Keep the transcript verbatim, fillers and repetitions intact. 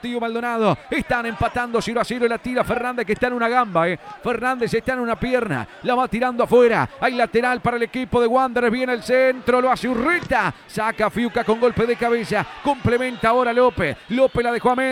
Deportivo Maldonado. Están empatando cero a cero. La tira Fernández, que está en una gamba. Eh. Fernández está en una pierna. La va tirando afuera. Hay lateral para el equipo de Wanderers. Viene el centro. Lo hace Urreta. Saca Fiuca con golpe de cabeza. Complementa ahora López. López la dejó a medio.